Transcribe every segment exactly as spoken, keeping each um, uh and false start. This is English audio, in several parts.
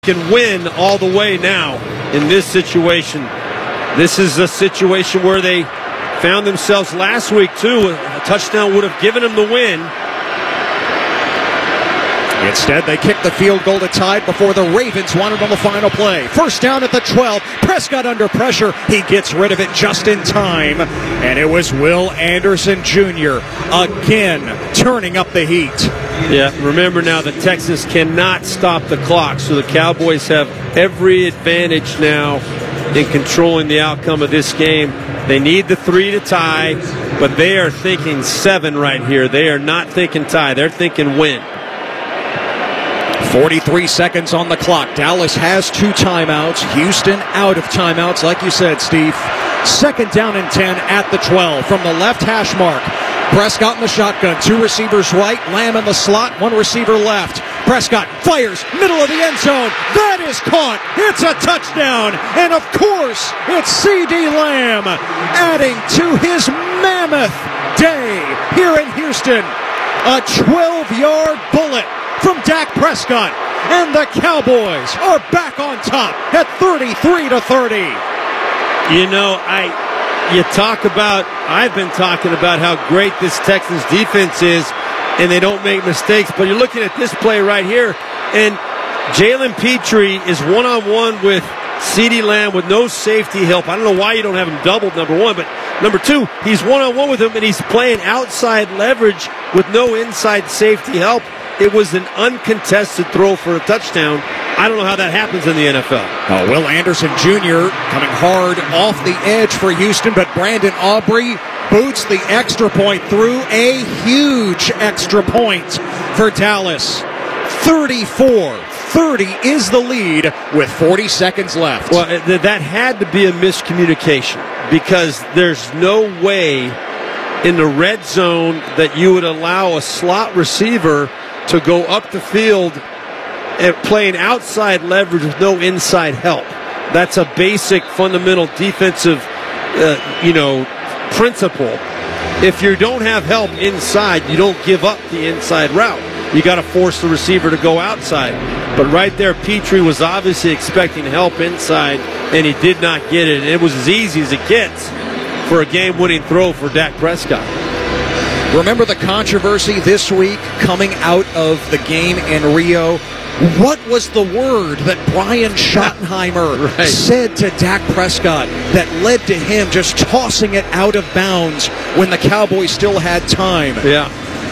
Can win all the way now in this situation. This is a situation where they found themselves last week too. A touchdown would have given them the win. Instead, they kicked the field goal to tie it before the Ravens wanted on the final play. First down at the twelve. Prescott under pressure. He gets rid of it just in time. And it was Will Anderson Junior again turning up the heat. Yeah, remember now the Texans cannot stop the clock, so the Cowboys have every advantage now in controlling the outcome of this game. They need the three to tie, but they are thinking seven right here. They are not thinking tie. They're thinking win. forty-three seconds on the clock. Dallas has two timeouts. Houston out of timeouts, like you said, Steve. Second down and ten at the twelve from the left hash mark. Prescott in the shotgun. Two receivers right. Lamb in the slot. One receiver left. Prescott fires. Middle of the end zone. That is caught. It's a touchdown. And of course, it's C D Lamb adding to his mammoth day here in Houston. A twelve-yard bullet from Dak Prescott, and the Cowboys are back on top at thirty-three to thirty. You know, I you talk about, I've been talking about how great this Texans defense is, and they don't make mistakes, but you're looking at this play right here, and Jalen Pitre is one-on-one with C D Lamb with no safety help. I don't know why you don't have him doubled, number one, but number two, he's one-on-one with him, and he's playing outside leverage with no inside safety help. It was an uncontested throw for a touchdown. I don't know how that happens in the N F L. Oh, Will Anderson Junior coming hard off the edge for Houston, but Brandon Aubrey boots the extra point through. A huge extra point for Dallas. thirty-four thirty is the lead with forty seconds left. Well, th- that had to be a miscommunication, because there's no way in the red zone that you would allow a slot receiver to go up the field and playing outside leverage with no inside help. That's a basic fundamental defensive uh, you know, principle. If you don't have help inside, you don't give up the inside route. You got to force the receiver to go outside. But right there, Pitre was obviously expecting help inside, and he did not get it. And it was as easy as it gets for a game-winning throw for Dak Prescott. Remember the controversy this week coming out of the game in Rio? What was the word that Brian Schottenheimer right. said to Dak Prescott that led to him just tossing it out of bounds when the Cowboys still had time? Yeah.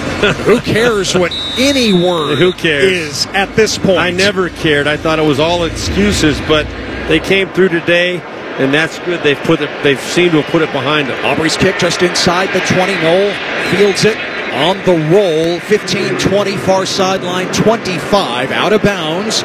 Who cares what any word Who cares? is at this point? I never cared. I thought it was all excuses, but they came through today, and that's good. They've put it. They've seemed to have put it behind them. Aubrey's kick just inside the twenty. Noel fields it on the roll. fifteen twenty far sideline, twenty-five out of bounds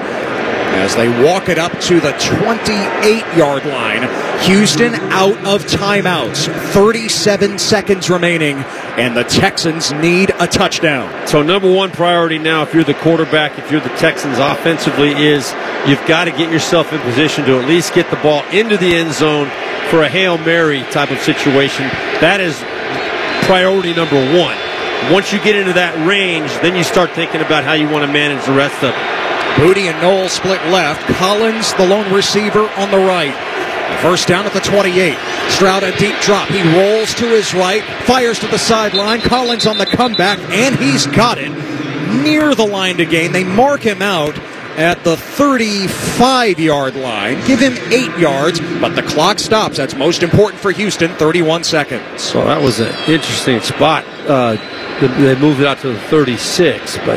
as they walk it up to the twenty-eight-yard line. Houston out of timeouts. thirty-seven seconds remaining, and the Texans need a touchdown. So number one priority now, if you're the quarterback, if you're the Texans offensively, is you've got to get yourself in position to at least get the ball into the end zone for a Hail Mary type of situation. That is priority number one. Once you get into that range, then you start thinking about how you want to manage the rest of it. Booty and Noel split left. Collins, the lone receiver, on the right. First down at the twenty-eight. Stroud a deep drop. He rolls to his right, fires to the sideline. Collins on the comeback, and he's got it near the line to gain. They mark him out at the thirty-five-yard line. Give him eight yards, but the clock stops. That's most important for Houston, thirty-one seconds. So that was an interesting spot. Uh, they moved it out to the thirty-six, but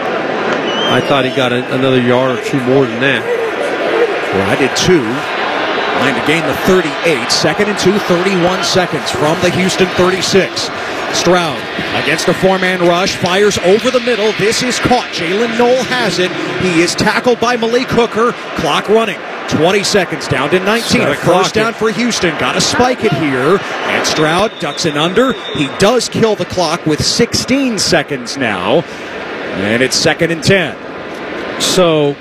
I thought he got a, another yard or two more than that. Well, I did two. Line to gain the thirty-eight. Second and two, thirty-one seconds from the Houston thirty-six. Stroud against a four-man rush, fires over the middle. This is caught. Jalen Noel has it. He is tackled by Malik Hooker. Clock running. twenty seconds down to nineteen. A first down for Houston. Got to spike it here. And Stroud ducks it under. He does kill the clock with sixteen seconds now. And it's second and ten. So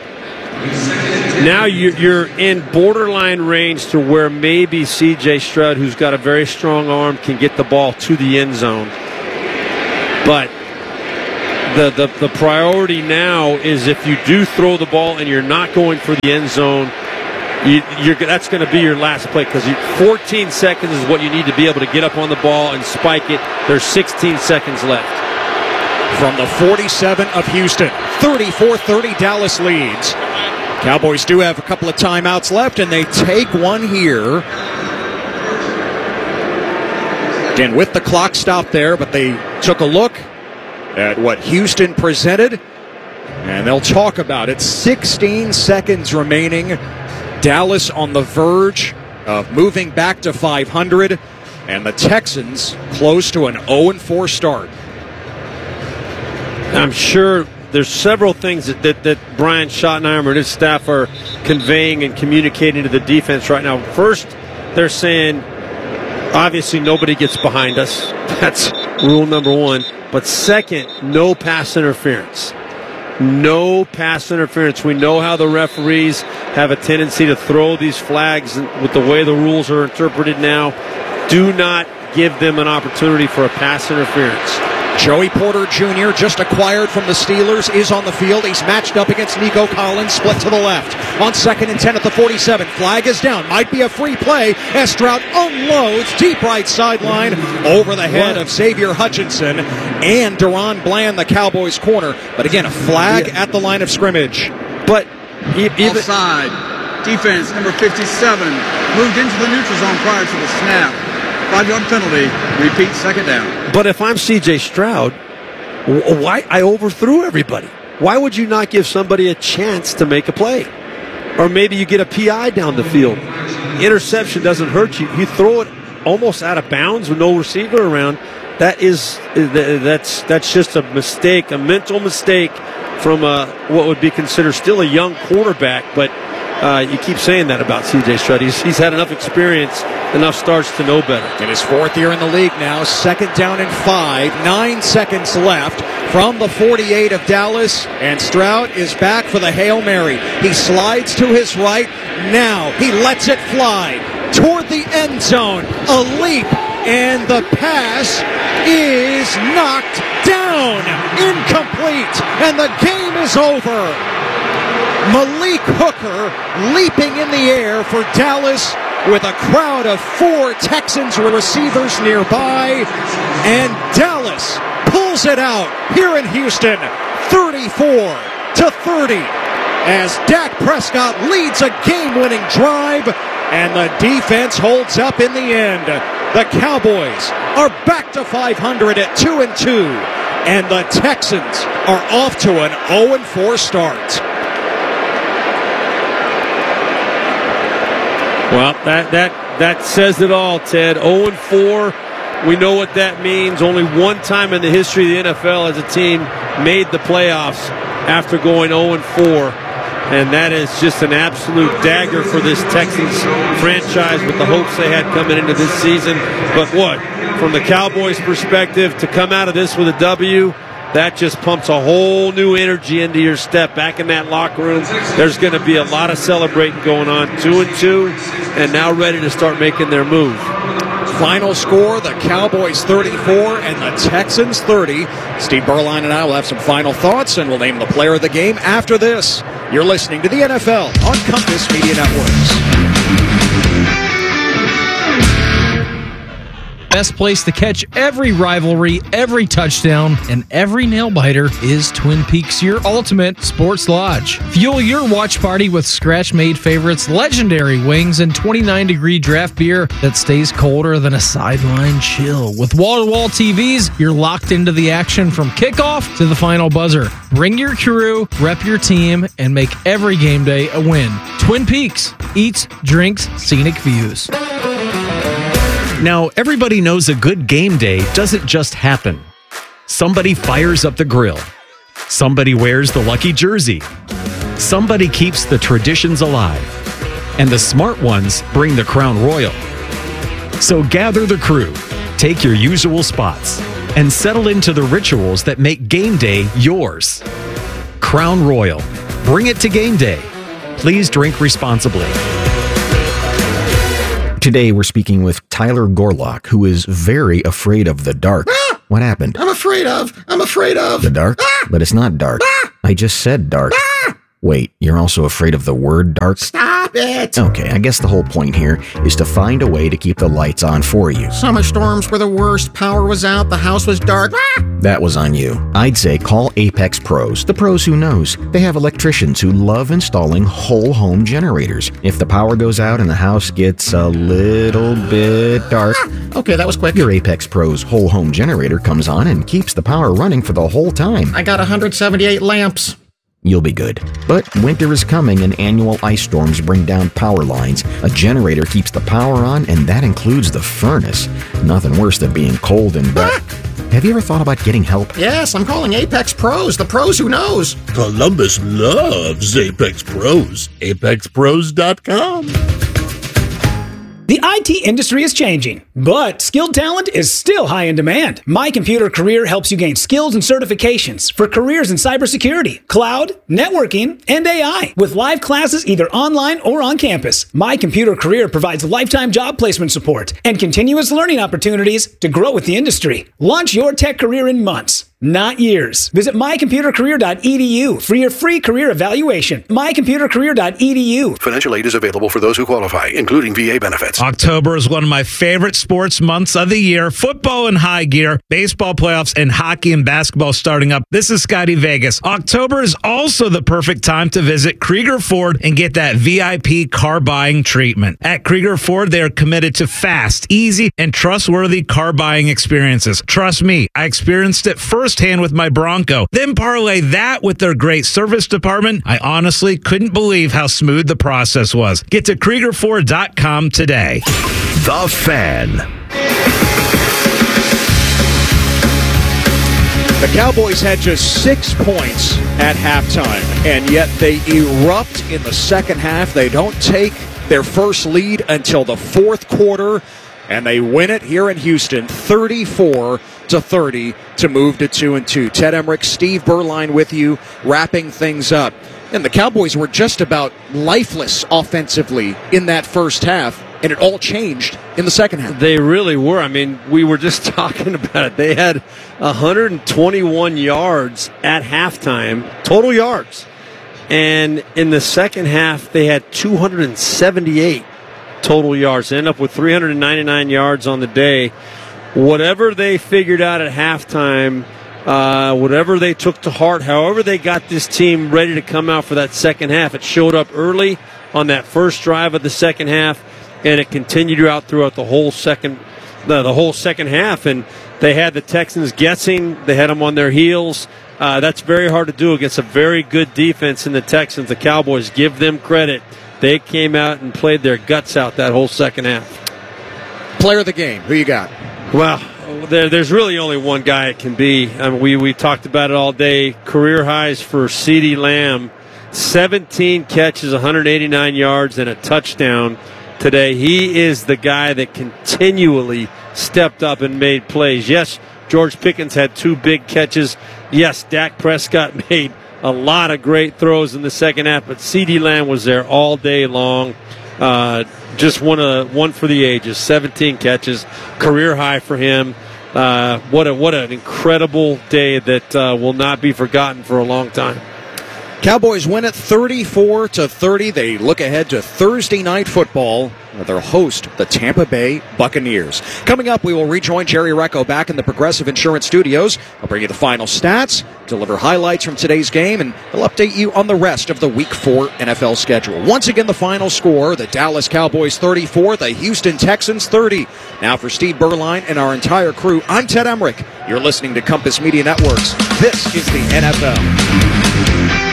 now you're in borderline range to where maybe C J Stroud, who's got a very strong arm, can get the ball to the end zone. But the, the, the priority now is if you do throw the ball and you're not going for the end zone, you, you're, that's going to be your last play, because fourteen seconds is what you need to be able to get up on the ball and spike it. There's sixteen seconds left. From the forty-seven of Houston, thirty-four thirty Dallas leads. Cowboys do have a couple of timeouts left, and they take one here. Again, with the clock stopped there, but they took a look at what Houston presented, and they'll talk about it. sixteen seconds remaining. Dallas on the verge of moving back to five hundred, and the Texans close to an oh and four start. I'm sure there's several things that, that, that Brian Schottenheimer and his staff are conveying and communicating to the defense right now. First, they're saying, obviously, nobody gets behind us. That's rule number one. But second, no pass interference. No pass interference. We know how the referees have a tendency to throw these flags with the way the rules are interpreted now. Do not give them an opportunity for a pass interference. Joey Porter Junior, just acquired from the Steelers, is on the field. He's matched up against Nico Collins, split to the left. On second and ten at the forty-seven. Flag is down. Might be a free play as Stroud unloads deep right sideline over the head of Xavier Hutchinson and Deron Bland, the Cowboys corner. But again, a flag yeah. at the line of scrimmage. But even offside. Defense number fifty-seven moved into the neutral zone prior to the snap. Five-yard penalty. Repeat, second down. But if I'm C J Stroud, why I overthrew everybody? Why would you not give somebody a chance to make a play? Or maybe you get a P I down the field. Interception doesn't hurt you. You throw it almost out of bounds with no receiver around. That is that's that's just a mistake, a mental mistake from a, what would be considered still a young quarterback. But uh, you keep saying that about C J Stroud. He's, he's had enough experience, enough starts to know better. In his fourth year in the league now, second down and five, nine seconds left from the forty-eight of Dallas, and Stroud is back for the Hail Mary. He slides to his right. Now he lets it fly toward the end zone. A leap, and the pass is knocked down. Incomplete, and the game is over. Malik Hooker leaping in the air for Dallas with a crowd of four Texans receivers nearby, and Dallas pulls it out here in Houston, thirty-four to thirty, as Dak Prescott leads a game-winning drive, and the defense holds up in the end. The Cowboys are back to five hundred at two and two, and the Texans are off to an oh and four start. Well, that that that says it all, Ted. oh and four. We know what that means. Only one time in the history of the N F L has a team made the playoffs after going oh and four. And that is just an absolute dagger for this Texans franchise with the hopes they had coming into this season. But what? From the Cowboys' perspective, to come out of this with a W, that just pumps a whole new energy into your step back in that locker room. There's going to be a lot of celebrating going on. Two and two, and now ready to start making their move. Final score, the Cowboys thirty-four and the Texans thirty. Steve Berline and I will have some final thoughts, and we'll name the player of the game after this. You're listening to the N F L on Compass Media Networks. Best place to catch every rivalry, every touchdown, and every nail-biter is Twin Peaks, your ultimate sports lodge. Fuel your watch party with scratch-made favorites, legendary wings, and twenty-nine degree draft beer that stays colder than a sideline chill. With wall-to-wall T Vs, you're locked into the action from kickoff to the final buzzer. Bring your crew, rep your team, and make every game day a win. Twin Peaks, eats, drinks, scenic views. Now, everybody knows a good game day doesn't just happen. Somebody fires up the grill. Somebody wears the lucky jersey. Somebody keeps the traditions alive. And the smart ones bring the Crown Royal. So gather the crew, take your usual spots, and settle into the rituals that make game day yours. Crown Royal. Bring it to game day. Please drink responsibly. Today, we're speaking with Tyler Gorlock, who is very afraid of the dark. What happened? I'm afraid of. I'm afraid of. The dark? Ah! But it's not dark. Ah! I just said dark. Ah! Wait, you're also afraid of the word dark? Stop it. Okay, I guess the whole point here is to find a way to keep the lights on for you. Summer storms were the worst. Power was out. The house was dark. Ah! That was on you. I'd say call Apex Pros, the pros who knows. They have electricians who love installing whole home generators. If the power goes out and the house gets a little bit dark, Ah! Okay, that was quick. your Apex Pros whole home generator comes on and keeps the power running for the whole time. I got one hundred seventy-eight lamps. You'll be good. But winter is coming and annual ice storms bring down power lines. A generator keeps the power on, and that includes the furnace. Nothing worse than being cold and wet. Have you ever thought about getting help? Yes, I'm calling Apex Pros, the pros who knows. Columbus loves Apex Pros. apex pros dot com. The I T industry is changing, but skilled talent is still high in demand. My Computer Career helps you gain skills and certifications for careers in cybersecurity, cloud, networking, and A I, with live classes either online or on campus. My Computer Career provides lifetime job placement support and continuous learning opportunities to grow with the industry. Launch your tech career in months, not years. Visit my computer career dot e d u for your free career evaluation. my computer career dot e d u. Financial aid is available for those who qualify, including V A benefits. October is one of my favorite sports months of the year. Football in high gear, baseball playoffs, and hockey and basketball starting up. This is Scotty Vegas. October is also the perfect time to visit Krieger Ford and get that V I P car buying treatment. At Krieger Ford, they are committed to fast, easy, and trustworthy car buying experiences. Trust me, I experienced it firsthand with my Bronco. Then parlay that with their great service department. I honestly couldn't believe how smooth the process was. Get to Krieger Ford dot com today. The Fan. The Cowboys had just six points at halftime, and yet they erupt in the second half. They don't take their first lead until the fourth quarter, and they win it here in Houston, thirty-four to thirty to move to two and two. Ted Emmerich, Steve Berline with you, wrapping things up. And the Cowboys were just about lifeless offensively in that first half, and it all changed in the second half. They really were. I mean, we were just talking about it. They had one hundred twenty-one yards at halftime, total yards. And in the second half, they had two hundred seventy-eight total yards. They end up with three hundred ninety-nine yards on the day. Whatever they figured out at halftime, uh, whatever they took to heart, however they got this team ready to come out for that second half, it showed up early on that first drive of the second half, and it continued out throughout the whole second, the, the whole second half. And they had the Texans guessing. They had them on their heels. Uh, that's very hard to do against a very good defense in the Texans. The Cowboys, give them credit. They came out and played their guts out that whole second half. Player of the game, who you got? Well, there, there's really only one guy it can be. I mean, we, we talked about it all day. Career highs for CeeDee Lamb. seventeen catches, one hundred eighty-nine yards, and a touchdown today. He is the guy that continually stepped up and made plays. Yes, George Pickens had two big catches. Yes, Dak Prescott made a lot of great throws in the second half, but CeeDee Lamb was there all day long. Uh, just one, uh, one for the ages, seventeen catches, career high for him. Uh, what a what an incredible day that uh, will not be forgotten for a long time. Cowboys win it thirty-four to thirty. They look ahead to Thursday night football where they'll host the Tampa Bay Buccaneers. Coming up, we will rejoin Jerry Recco back in the Progressive Insurance Studios. I'll bring you the final stats, deliver highlights from today's game, and we'll update you on the rest of the Week four N F L schedule. Once again, the final score, the Dallas Cowboys thirty-four, the Houston Texans thirty. Now for Steve Berline and our entire crew, I'm Ted Emmerich. You're listening to Compass Media Networks. This is the N F L.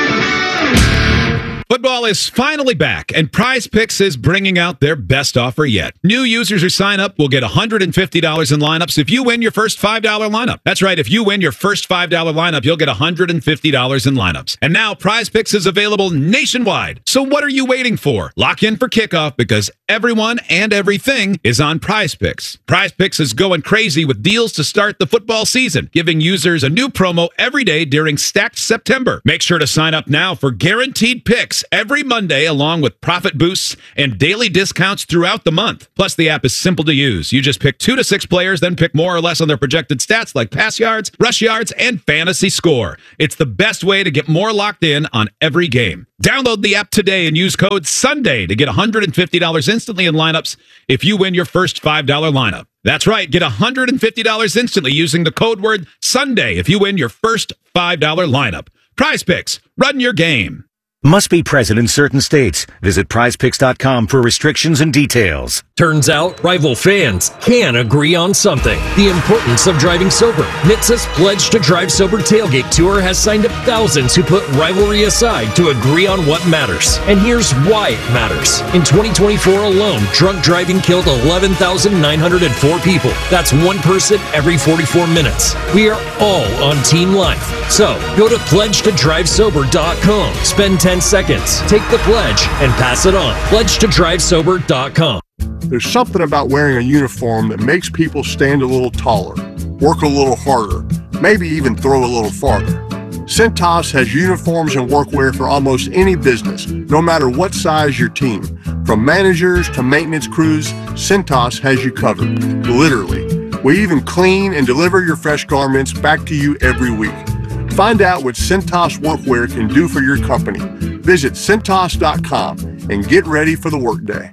Football is finally back, and Prize Picks is bringing out their best offer yet. New users who sign up will get one hundred fifty dollars in lineups if you win your first five dollar lineup. That's right, if you win your first five dollar lineup, you'll get one hundred fifty dollars in lineups. And now Prize Picks is available nationwide. So what are you waiting for? Lock in for kickoff because everyone and everything is on Prize Picks. Prize Picks is going crazy with deals to start the football season, giving users a new promo every day during Stacked September. Make sure to sign up now for guaranteed picks Picks every Monday, along with profit boosts and daily discounts throughout the month. Plus, the app is simple to use. You just pick two to six players, then pick more or less on their projected stats like pass yards, rush yards, and fantasy score. It's the best way to get more locked in on every game. Download the app today and use code SUNDAY to get one hundred fifty dollars instantly in lineups if you win your first five dollar lineup. That's right, get one hundred fifty dollars instantly using the code word SUNDAY if you win your first five dollar lineup. Prize Picks, run your game. Must be present in certain states. Visit prize picks dot com for restrictions and details. Turns out, rival fans can agree on something. The importance of driving sober. N H T S A's Pledge to Drive Sober Tailgate Tour has signed up thousands who put rivalry aside to agree on what matters. And here's why it matters. In twenty twenty-four alone, drunk driving killed eleven thousand nine hundred four people. That's one person every forty-four minutes. We are all on Team Life. So, go to pledge to drive sober dot com. Spend ten seconds, take the pledge, and pass it on. pledge to drive sober dot com. There's something about wearing a uniform that makes people stand a little taller, work a little harder, maybe even throw a little farther. Cintas has uniforms and workwear for almost any business, no matter what size your team. From managers to maintenance crews, Cintas has you covered, literally. We even clean and deliver your fresh garments back to you every week. Find out what Cintas Workwear can do for your company. Visit Cintas dot com and get ready for the workday.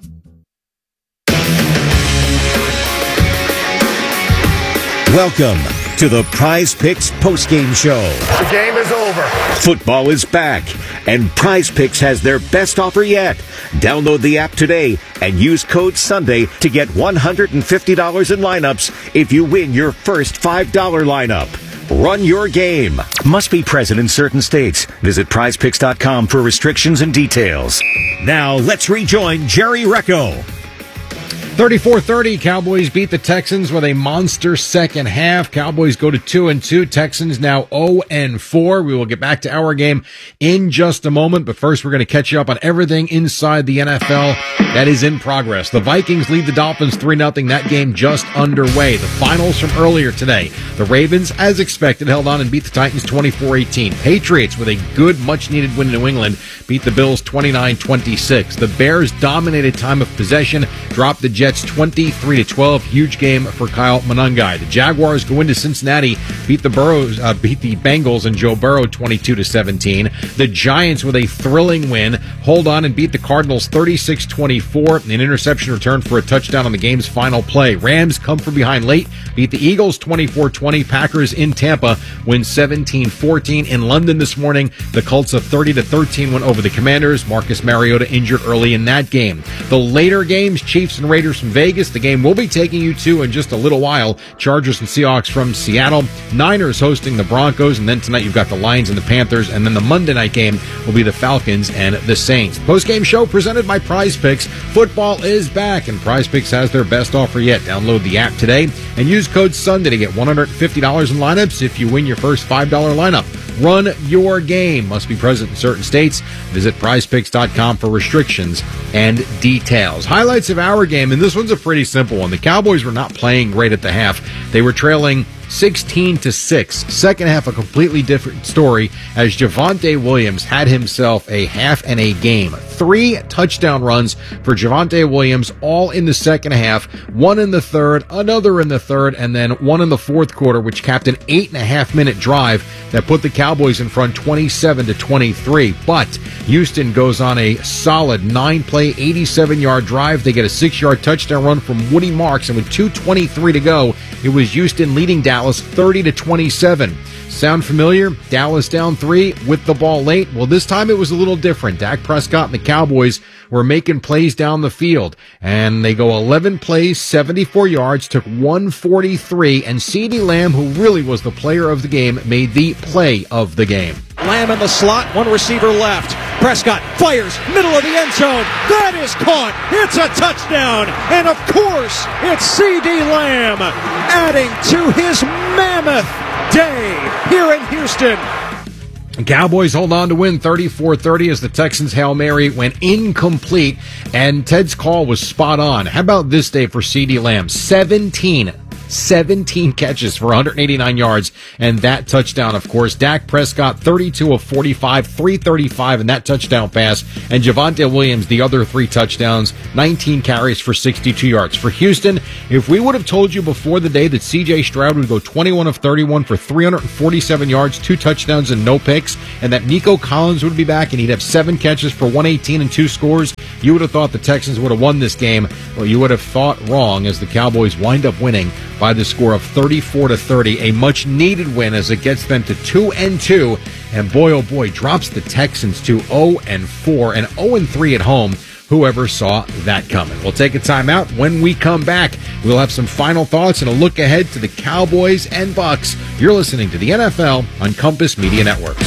Welcome to the Prize Picks postgame show. The game is over. Football is back, and Prize Picks has their best offer yet. Download the app today and use code SUNDAY to get one hundred fifty dollars in lineups if you win your first five dollar lineup. Run your game. Must be present in certain states. Visit prize picks dot com for restrictions and details. Now, let's rejoin Jerry Recco. thirty-four thirty, Cowboys beat the Texans with a monster second half. Cowboys go to two and two. Texans now oh and four. We will get back to our game in just a moment, but first we're going to catch you up on everything inside the N F L that is in progress. The Vikings lead the Dolphins three nothing. That game just underway. The finals from earlier today. The Ravens, as expected, held on and beat the Titans twenty-four eighteen. Patriots, with a good, much-needed win in New England, beat the Bills twenty-nine twenty-six. The Bears dominated time of possession, dropped the Jets twenty-three to twelve. Huge game for Kyle Monangai. The Jaguars go into Cincinnati, beat the Burrows, uh, beat the Bengals and Joe Burrow twenty-two to seventeen. The Giants, with a thrilling win, hold on and beat the Cardinals thirty-six twenty-four. An interception return for a touchdown on the game's final play. Rams come from behind late, beat the Eagles twenty-four twenty. Packers in Tampa win seventeen fourteen. In London this morning, the Colts a thirty to thirteen win over the Commanders. Marcus Mariota injured early in that game. The later games, Chiefs and Raiders from Vegas. The game we'll be taking you to in just a little while. Chargers and Seahawks from Seattle. Niners hosting the Broncos. And then tonight you've got the Lions and the Panthers. And then the Monday night game will be the Falcons and the Saints. Post-game show presented by Prize Picks. Football is back, and Prize Picks has their best offer yet. Download the app today and use code SUNDAY to get one hundred fifty dollars in lineups if you win your first five dollar lineup. Run your game. Must be present in certain states. Visit prize picks dot com for restrictions and details. Highlights of our game, and this one's a pretty simple one. The Cowboys were not playing great at the half. They were trailing sixteen to six. Second half, a completely different story as Javonte Williams had himself a half and a game. Three touchdown runs for Javonte Williams, all in the second half. One in the third, another in the third, and then one in the fourth quarter, which capped an eight and a half minute drive that put the Cowboys in front twenty-seven to twenty-three. But Houston goes on a solid nine play, eighty-seven yard drive. They get a six yard touchdown run from Woody Marks, and with two twenty-three to go, it was Houston leading Dallas thirty to twenty-seven. Sound familiar? Dallas down three with the ball late. Well, this time it was a little different. Dak Prescott and the Cowboys were making plays down the field, and they go eleven plays, seventy-four yards, took one forty-three, and CeeDee Lamb, who really was the player of the game, made the play of the game. Lamb in the slot, one receiver left. Prescott fires, middle of the end zone. That is caught. It's a touchdown. And of course, it's CeeDee Lamb adding to his mammoth day here in Houston. Cowboys hold on to win thirty-four thirty as the Texans' Hail Mary went incomplete, and Ted's call was spot on. How about this day for CeeDee Lamb? seventeen seventeen catches for one hundred eighty-nine yards, and that touchdown, of course. Dak Prescott, thirty-two of forty-five, three thirty-five, and that touchdown pass. And Javonte Williams, the other three touchdowns, nineteen carries for sixty-two yards. For Houston, if we would have told you before the day that C J Stroud would go twenty-one of thirty-one for three hundred forty-seven yards, two touchdowns, and no picks, and that Nico Collins would be back and he'd have seven catches for one eighteen and two scores, you would have thought the Texans would have won this game. Well, you would have thought wrong, as the Cowboys wind up winning by the score of thirty-four to thirty, a much needed win as it gets them to two and two, and boy oh boy, drops the Texans to oh and four and oh and three at home. Whoever saw that coming? We'll take a timeout. When we come back, we'll have some final thoughts and a look ahead to the Cowboys and Bucks. You're listening to the N F L on Compass Media Networks.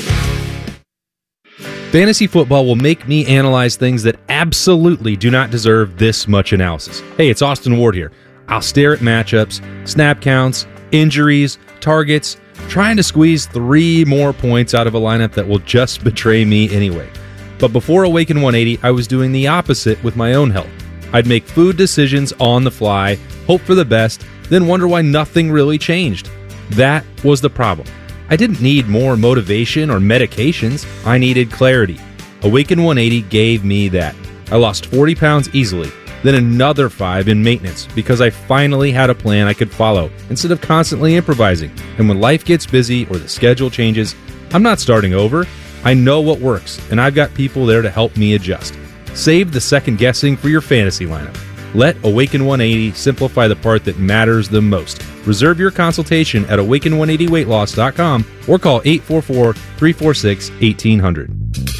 Fantasy football will make me analyze things that absolutely do not deserve this much analysis. Hey, it's Austin Ward here. I'll stare at matchups, snap counts, injuries, targets, trying to squeeze three more points out of a lineup that will just betray me anyway. But before Awaken one eighty, I was doing the opposite with my own health. I'd make food decisions on the fly, hope for the best, then wonder why nothing really changed. That was the problem. I didn't need more motivation or medications. I needed clarity. Awaken one eighty gave me that. I lost forty pounds easily, then another five in maintenance because I finally had a plan I could follow instead of constantly improvising. And when life gets busy or the schedule changes, I'm not starting over. I know what works, and I've got people there to help me adjust. Save the second guessing for your fantasy lineup. Let Awaken one eighty simplify the part that matters the most. Reserve your consultation at awaken one eighty weight loss dot com or call eight four four, three four six, one eight hundred.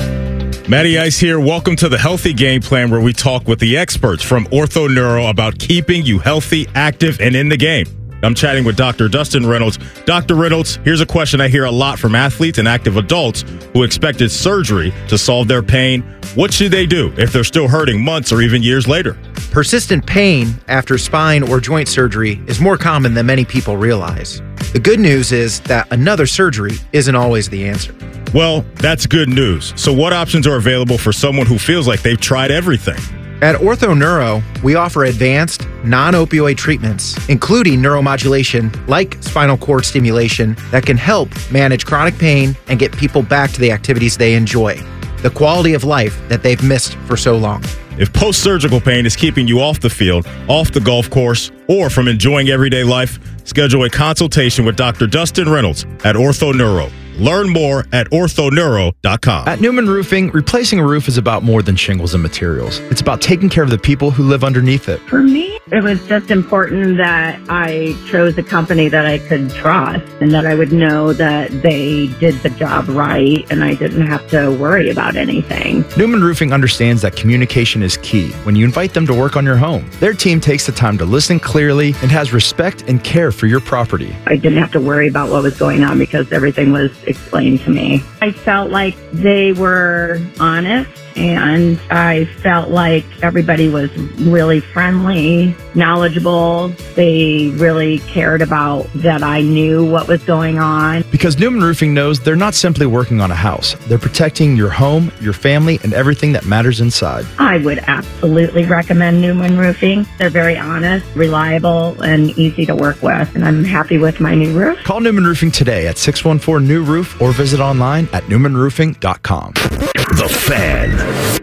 Matty Ice here. Welcome to the Healthy Game Plan, where we talk with the experts from Ortho Neuro about keeping you healthy, active, and in the game. I'm chatting with Doctor Dustin Reynolds. Doctor Reynolds, here's a question I hear a lot from athletes and active adults who expected surgery to solve their pain. What should they do if they're still hurting months or even years later? Persistent pain after spine or joint surgery is more common than many people realize. The good news is that another surgery isn't always the answer. Well, that's good news. So what options are available for someone who feels like they've tried everything? At Ortho Neuro, we offer advanced, non-opioid treatments, including neuromodulation like spinal cord stimulation that can help manage chronic pain and get people back to the activities they enjoy, the quality of life that they've missed for so long. If post-surgical pain is keeping you off the field, off the golf course, or from enjoying everyday life, schedule a consultation with Doctor Dustin Reynolds at Ortho Neuro. Learn more at ortho neuro dot com. At Newman Roofing, replacing a roof is about more than shingles and materials. It's about taking care of the people who live underneath it. For me, it was just important that I chose a company that I could trust and that I would know that they did the job right and I didn't have to worry about anything. Newman Roofing understands that communication is key when you invite them to work on your home. Their team takes the time to listen clearly and has respect and care for your property. I didn't have to worry about what was going on because everything was explained to me. I felt like they were honest and I felt like everybody was really friendly, knowledgeable. They really cared about that I knew what was going on. Because Newman Roofing knows they're not simply working on a house. They're protecting your home, your family, and everything that matters inside. I would absolutely recommend Newman Roofing. They're very honest, reliable, and easy to work with, and I'm happy with my new roof. Call Newman Roofing today at six one four, N E W Roof or visit online at newman roofing dot com. The Fan.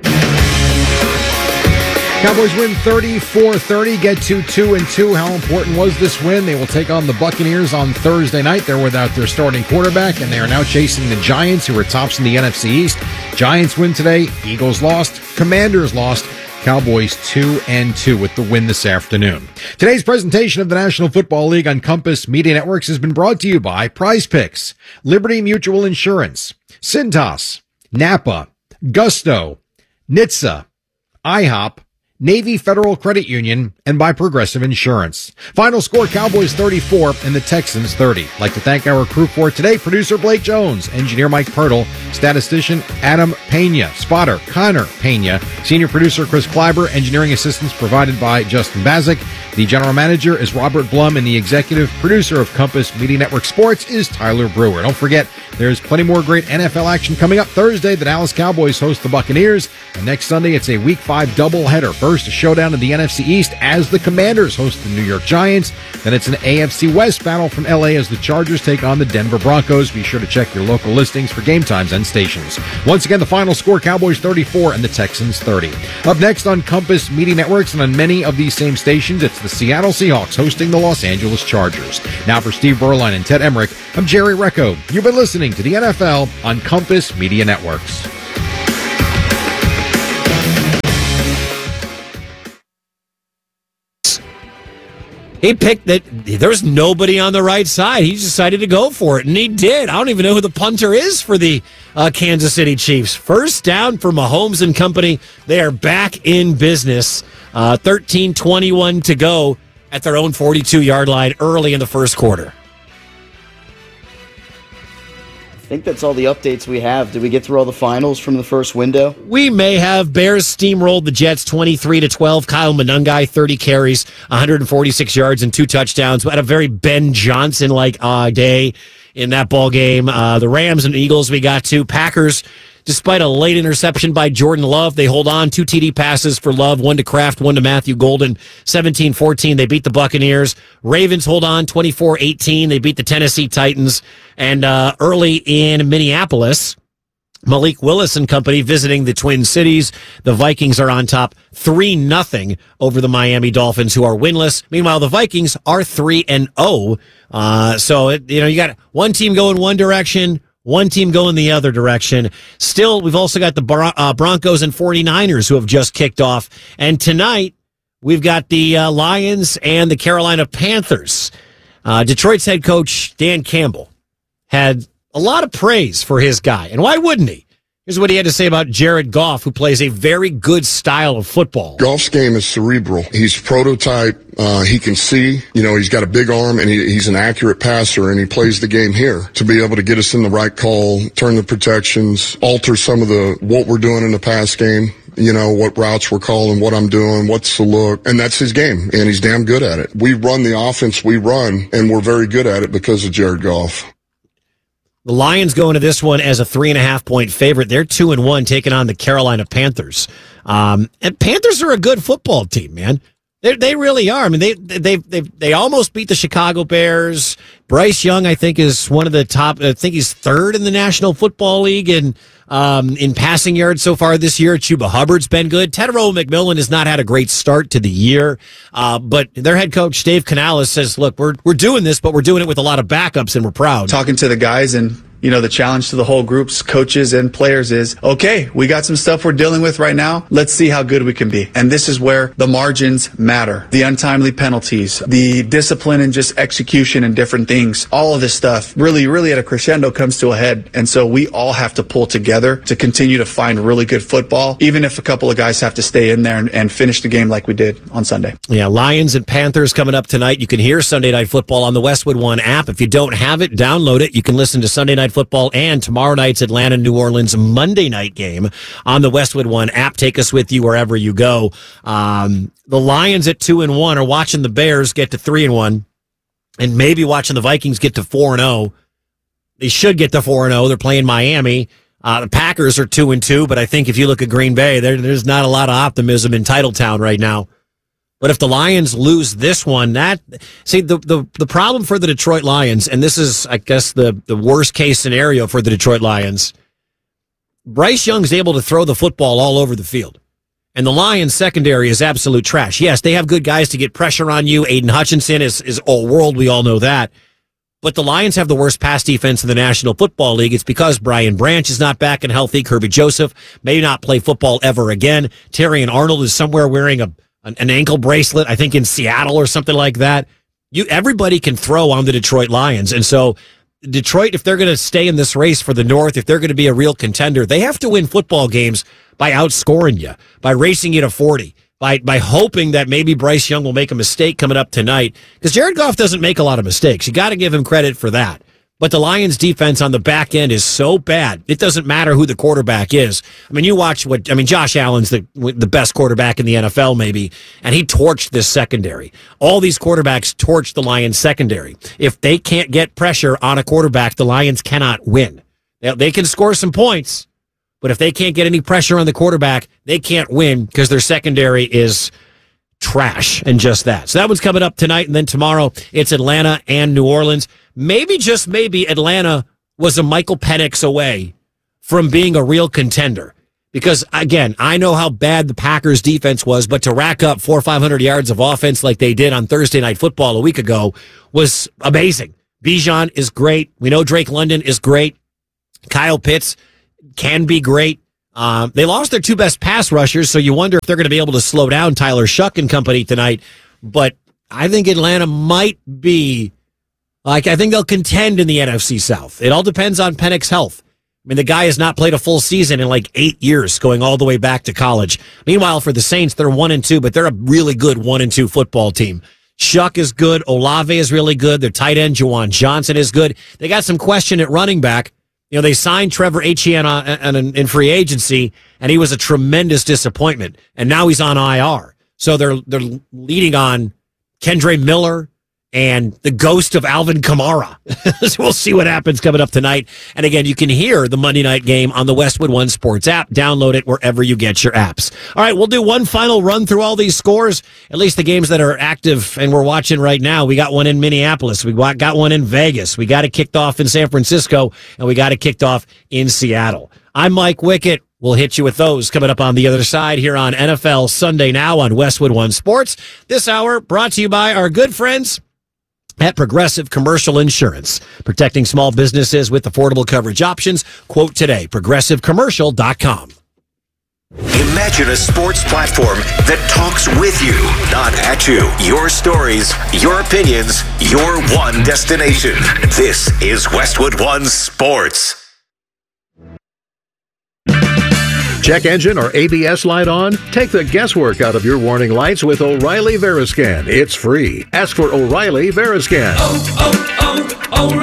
Cowboys win thirty-four thirty, get to two and two. How important was this win? They will take on the Buccaneers on Thursday night. They're without their starting quarterback, and they are now chasing the Giants, who are tops in the N F C East. Giants win today. Eagles lost. Commanders lost. Cowboys two and two with the win this afternoon. Today's presentation of the National Football League on Compass Media Networks has been brought to you by Prize Picks, Liberty Mutual Insurance, Cintas, Napa, Gusto, N H T S A, IHOP, Navy Federal Credit Union, and by Progressive Insurance. Final score, Cowboys thirty-four and the Texans thirty. I'd like to thank our crew for today. Producer Blake Jones, engineer Mike Pirtle, statistician Adam Pena, spotter Connor Pena, senior producer Chris Kleiber, engineering assistance provided by Justin Bazik. The general manager is Robert Blum, and the executive producer of Compass Media Network Sports is Tyler Brewer. Don't forget, there's plenty more great N F L action coming up Thursday. The Dallas Cowboys host the Buccaneers, and next Sunday it's a Week five doubleheader. First, a showdown in the N F C East as the Commanders host the New York Giants. Then it's an A F C West battle from L A as the Chargers take on the Denver Broncos. Be sure to check your local listings for game times and stations. Once again, the final score, Cowboys thirty-four and the Texans thirty. Up next on Compass Media Networks and on many of these same stations, it's the Seattle Seahawks hosting the Los Angeles Chargers. Now for Steve Berline and Ted Emmerich, I'm Jerry Recco. You've been listening to the N F L on Compass Media Networks. He picked that there was nobody on the right side. He decided to go for it, and he did. I don't even know who the punter is for the uh, Kansas City Chiefs. First down for Mahomes and company. They are back in business. Uh, thirteen twenty-one to go at their own forty-two-yard line early in the first quarter. I think that's all the updates we have. Did we get through all the finals from the first window? We may have. Bears steamrolled the Jets twenty-three to twelve. Kyle Monangai, thirty carries, one hundred forty-six yards, and two touchdowns. We had a very Ben Johnson-like uh, day in that ball game. Uh, the Rams and Eagles we got to. Packers, despite a late interception by Jordan Love, they hold on. Two T D passes for Love, one to Kraft, one to Matthew Golden. seventeen fourteen, they beat the Buccaneers. Ravens hold on, twenty-four eighteen. They beat the Tennessee Titans. And uh, early in Minneapolis, Malik Willis and company visiting the Twin Cities. The Vikings are on top three nothing over the Miami Dolphins, who are winless. Meanwhile, the Vikings are three and oh. Uh, so, it, you know, you got one team going one direction, one team going the other direction. Still, we've also got the Bron- uh, Broncos and 49ers who have just kicked off. And tonight, we've got the uh, Lions and the Carolina Panthers. Uh, Detroit's head coach, Dan Campbell, had a lot of praise for his guy. And why wouldn't he? Here's what he had to say about Jared Goff, who plays a very good style of football. Goff's game is cerebral. He's prototype. Uh, he can see, you know, he's got a big arm and he, he's an accurate passer, and he plays the game here to be able to get us in the right call, turn the protections, alter some of the, what we're doing in the pass game. You know, what routes we're calling, what I'm doing, what's the look. And that's his game. And he's damn good at it. We run the offense we run, and we're very good at it because of Jared Goff. The Lions go into this one as a three and a half point favorite. They're two and one, taking on the Carolina Panthers. Um, and Panthers are a good football team, man. They they really are. I mean, they they they they almost beat the Chicago Bears. Bryce Young, I think, is one of the top. I think he's third in the National Football League in um, in passing yards so far this year. Chuba Hubbard's been good. Tedero McMillan has not had a great start to the year, uh, but their head coach Dave Canales says, "Look, we're we're doing this, but we're doing it with a lot of backups, and we're proud." Talking to the guys, and you know, the challenge to the whole groups, coaches and players is, okay, we got some stuff we're dealing with right now. Let's see how good we can be. And this is where the margins matter. The untimely penalties, the discipline and just execution and different things. All of this stuff really, really at a crescendo comes to a head. And so we all have to pull together to continue to find really good football, even if a couple of guys have to stay in there and, and finish the game like we did on Sunday. Yeah, Lions and Panthers coming up tonight. You can hear Sunday Night Football on the Westwood One app. If you don't have it, download it. You can listen to Sunday Night Football and tomorrow night's Atlanta New Orleans Monday night game on the Westwood One app. Take us with you wherever you go. Um, the Lions at two and one are watching the Bears get to three and one, and maybe watching the Vikings get to four and zero. They should get to four and zero. They're playing Miami. Uh, the Packers are two and two, but I think if you look at Green Bay, there, there's not a lot of optimism in Titletown right now. But if the Lions lose this one, that see the, the the problem for the Detroit Lions, and this is, I guess, the, the worst case scenario for the Detroit Lions. Bryce Young's able to throw the football all over the field, and the Lions secondary is absolute trash. Yes, they have good guys to get pressure on you. Aiden Hutchinson is is all world. We all know that. But the Lions have the worst pass defense in the National Football League. It's because Brian Branch is not back and healthy. Kirby Joseph may not play football ever again. Terrion Arnold is somewhere wearing a an ankle bracelet, I think in Seattle or something like that. You, everybody can throw on the Detroit Lions. And so Detroit, if they're going to stay in this race for the North, if they're going to be a real contender, they have to win football games by outscoring you, by racing you to forty, by, by hoping that maybe Bryce Young will make a mistake coming up tonight. Because Jared Goff doesn't make a lot of mistakes. You got to give him credit for that. But the Lions defense on the back end is so bad. It doesn't matter who the quarterback is. I mean, you watch what, I mean, Josh Allen's the the best quarterback in the N F L maybe, and he torched this secondary. All these quarterbacks torched the Lions secondary. If they can't get pressure on a quarterback, the Lions cannot win. Now, they can score some points, but if they can't get any pressure on the quarterback, they can't win because their secondary is trash and just that. So that one's coming up tonight, and then tomorrow it's Atlanta and New Orleans. Maybe, just maybe, Atlanta was a Michael Penix away from being a real contender. Because, again, I know how bad the Packers' defense was, but to rack up four or five hundred yards of offense like they did on Thursday Night Football a week ago was amazing. Bijan is great. We know Drake London is great. Kyle Pitts can be great. Um, they lost their two best pass rushers, so you wonder if they're going to be able to slow down Tyler Shuck and company tonight. But I think Atlanta might be... Like, I think they'll contend in the N F C South. It all depends on Penix's health. I mean, the guy has not played a full season in like eight years, going all the way back to college. Meanwhile, for the Saints, they're one and two, but they're a really good one and two football team. Shuck is good. Olave is really good. Their tight end, Juwan Johnson, is good. They got some question at running back. You know, they signed Trevor Etienne on, on, in free agency, and he was a tremendous disappointment. And now he's on I R. So they're they're leading on Kendre Miller and the ghost of Alvin Kamara. So we'll see what happens coming up tonight. And again, you can hear the Monday night game on the Westwood One Sports app. Download it wherever you get your apps. All right, we'll do one final run through all these scores, at least the games that are active and we're watching right now. We got one in Minneapolis. We got one in Vegas. We got it kicked off in San Francisco, and we got it kicked off in Seattle. I'm Mike Wickett. We'll hit you with those coming up on the other side here on N F L Sunday Now on Westwood One Sports. This hour brought to you by our good friends at Progressive Commercial Insurance, protecting small businesses with affordable coverage options. Quote today, progressive commercial dot com. Imagine a sports platform that talks with you, not at you. Your stories, your opinions, your one destination. This is Westwood One Sports. Check engine or A B S light on? Take the guesswork out of your warning lights with O'Reilly Veriscan. It's free. Ask for O'Reilly Veriscan. Oh,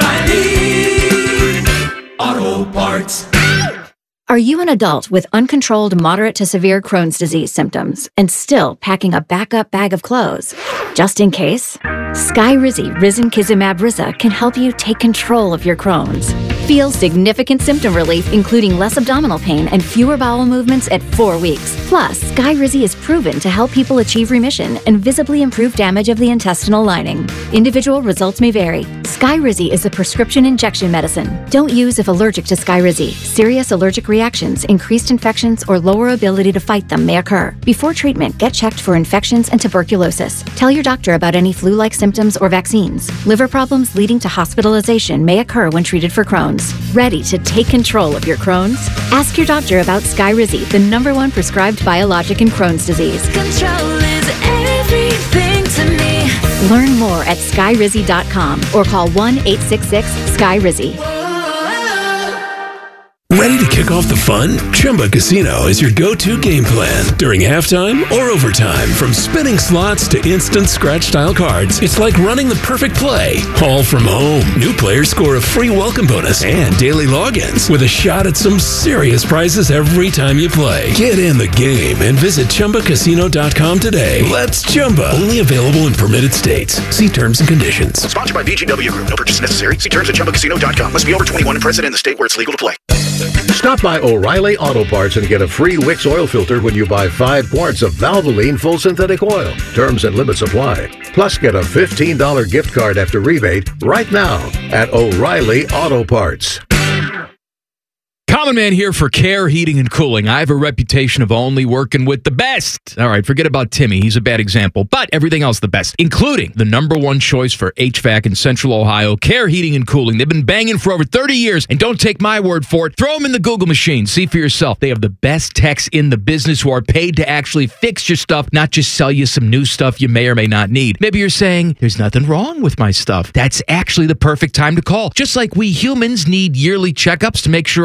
oh, oh, O'Reilly Auto Parts. Are you an adult with uncontrolled moderate to severe Crohn's disease symptoms and still packing a backup bag of clothes? Just in case, Skyrizi Risankizumab Riza can help you take control of your Crohn's. Feel significant symptom relief, including less abdominal pain and fewer bowel movements at four weeks. Plus, Skyrizi is proven to help people achieve remission and visibly improve damage of the intestinal lining. Individual results may vary. Skyrizi is a prescription injection medicine. Don't use if allergic to Skyrizi. Serious allergic reactions, increased infections, or lower ability to fight them may occur. Before treatment, get checked for infections and tuberculosis. Tell your doctor about any flu-like symptoms or vaccines. Liver problems leading to hospitalization may occur when treated for Crohn's. Ready to take control of your Crohn's? Ask your doctor about Skyrizi, the number one prescribed biologic in Crohn's disease. Control is everything to me. Learn more at skyrizi dot com or call one eight six six sky rizi. Ready to kick off the fun? Chumba Casino is your go-to game plan during halftime or overtime. From spinning slots to instant scratch-style cards, it's like running the perfect play, all from home. New players score a free welcome bonus and daily logins with a shot at some serious prizes every time you play. Get in the game and visit chumba casino dot com today. Let's Chumba. Only available in permitted states. See terms and conditions. Sponsored by V G W Group. No purchase necessary. See terms at chumba casino dot com. Must be over twenty-one and present in the state where it's legal to play. Stop by O'Reilly Auto Parts and get a free Wix oil filter when you buy five quarts of Valvoline full synthetic oil. Terms and limits apply. Plus, get a fifteen dollars gift card after rebate right now at O'Reilly Auto Parts. Common Man here for Care Heating and Cooling. I have a reputation of only working with the best. All right, forget about Timmy. He's a bad example, but everything else the best, including the number one choice for H V A C in Central Ohio, Care Heating and Cooling. They've been banging for over thirty years, and don't take my word for it. Throw them in the Google machine. See for yourself. They have the best techs in the business who are paid to actually fix your stuff, not just sell you some new stuff you may or may not need. Maybe you're saying, there's nothing wrong with my stuff. That's actually the perfect time to call. Just like we humans need yearly checkups to make sure our lipid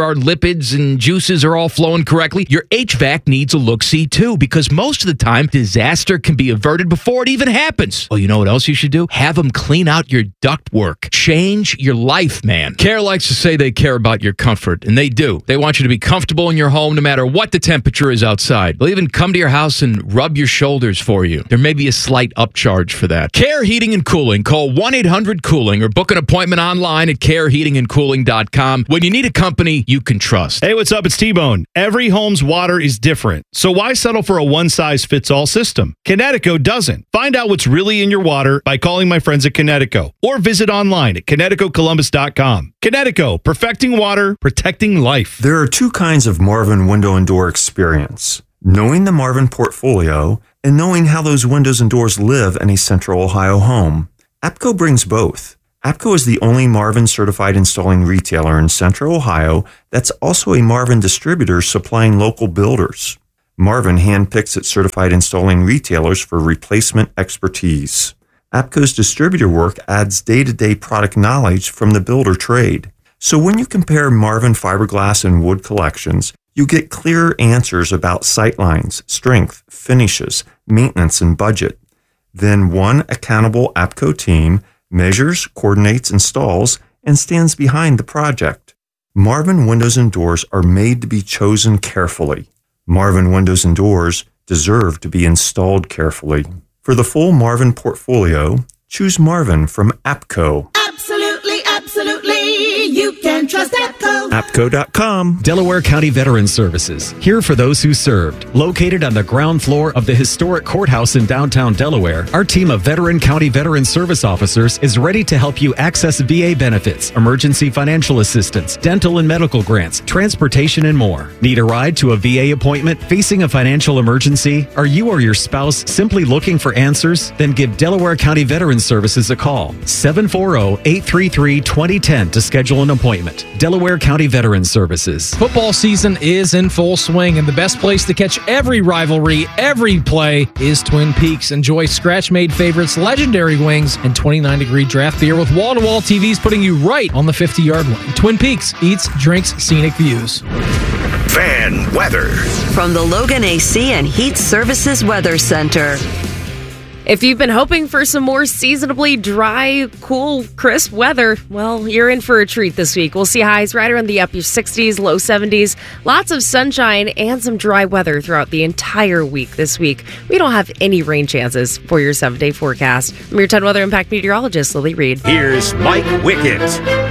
lipids and juices are all flowing correctly, your H V A C needs a look-see too, because most of the time, disaster can be averted before it even happens. Well, you know what else you should do? Have them clean out your ductwork. Change your life, man. Care likes to say they care about your comfort, and they do. They want you to be comfortable in your home no matter what the temperature is outside. They'll even come to your house and rub your shoulders for you. There may be a slight upcharge for that. Care Heating and Cooling. Call one eight hundred cooling or book an appointment online at care heating and cooling dot com when you need a company you can trust. Hey, what's up? It's T-Bone. Every home's water is different, so why settle for a one-size-fits-all system? Connecticut doesn't. Find out what's really in your water by calling my friends at Connecticut or visit online at connecticut columbus dot com. Connecticut, perfecting water, protecting life. There are two kinds of Marvin window and door experience. Knowing the Marvin portfolio and knowing how those windows and doors live in a Central Ohio home. APCO brings both. APCO is the only Marvin certified installing retailer in Central Ohio that's also a Marvin distributor supplying local builders. Marvin handpicks its certified installing retailers for replacement expertise. APCO's distributor work adds day-to-day product knowledge from the builder trade. So when you compare Marvin fiberglass and wood collections, you get clearer answers about sightlines, strength, finishes, maintenance, and budget. Then one accountable APCO team measures, coordinates, installs, and stands behind the project. Marvin windows and doors are made to be chosen carefully. Marvin windows and doors deserve to be installed carefully. For the full Marvin portfolio, choose Marvin from APCO. Absolutely, absolutely, you can trust APCO. APCO dot com. Delaware County Veterans Services, here for those who served. Located on the ground floor of the historic courthouse in downtown Delaware, our team of veteran county veteran service officers is ready to help you access V A benefits, emergency financial assistance, dental and medical grants, transportation, and more. Need a ride to a V A appointment? Facing a financial emergency? Are you or your spouse simply looking for answers? Then give Delaware County Veterans Services a call. seven four zero, eight three three, two zero one zero to schedule an appointment. Delaware County Veterans Services. Football season is in full swing, and the best place to catch every rivalry, every play, is Twin Peaks. Enjoy scratch-made favorites, legendary wings, and twenty-nine degree draft beer with wall-to-wall T Vs putting you right on the fifty-yard line. Twin Peaks eats, drinks, scenic views. Fan weather. From the Logan A C and Heat Services Weather Center. If you've been hoping for some more seasonably dry, cool, crisp weather, well, you're in for a treat this week. We'll see highs right around the upper sixties, low seventies, lots of sunshine, and some dry weather throughout the entire week this week. We don't have any rain chances for your seven-day forecast. I'm your ten Weather Impact meteorologist, Lily Reed. Here's Mike Wickett.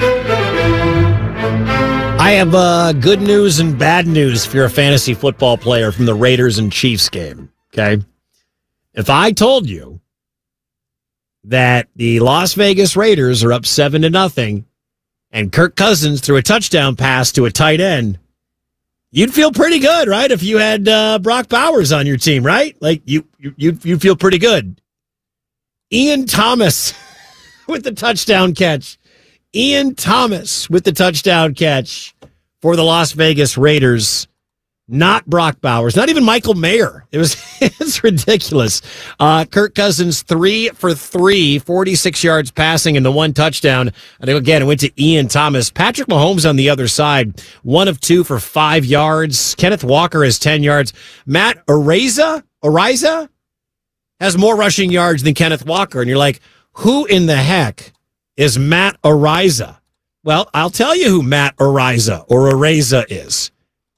I have uh, good news and bad news if you're a fantasy football player from the Raiders and Chiefs game, okay? If I told you that the Las Vegas Raiders are up seven to nothing and Kirk Cousins threw a touchdown pass to a tight end, you'd feel pretty good, right? If you had uh, Brock Bowers on your team, right? Like you, you, you, you feel pretty good. Ian Thomas with the touchdown catch. Ian Thomas with the touchdown catch for the Las Vegas Raiders. Not Brock Bowers, not even Michael Mayer. It was it's ridiculous. Uh, Kirk Cousins, three for three, forty-six yards passing and the one touchdown. And again, it went to Ian Thomas. Patrick Mahomes on the other side, one of two for five yards. Kenneth Walker has ten yards. Matt Araiza, Araiza has more rushing yards than Kenneth Walker. And you're like, who in the heck is Matt Araiza? Well, I'll tell you who Matt Araiza or Araiza is.